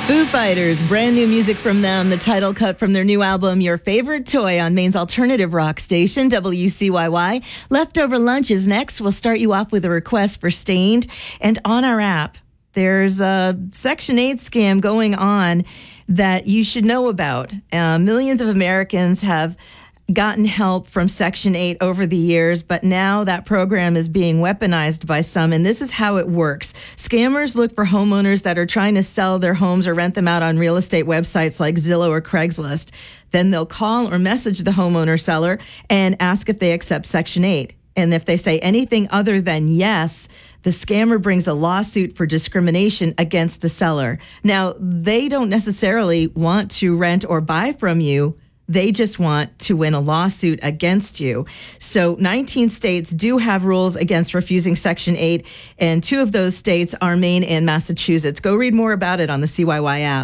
Foo Fighters, brand new music from them, the title cut from their new album, Your Favorite Toy, on Maine's alternative rock station, WCYY. Leftover Lunch is next. We'll start you off with a request for Stained. And on our app, there's a Section 8 scam going on that you should know about. Millions of Americans have gotten help from Section 8 over the years, but now that program is being weaponized by some, and this is how it works. Scammers look for homeowners that are trying to sell their homes or rent them out on real estate websites like Zillow or Craigslist. Then they'll call or message the homeowner seller and ask if they accept Section 8. And if they say anything other than yes, the scammer brings a lawsuit for discrimination against the seller. Now, they don't necessarily want to rent or buy from you. They just want to win a lawsuit against you. So 19 states do have rules against refusing Section 8, and 2 of those states are Maine and Massachusetts. Go read more about it on the CYY app.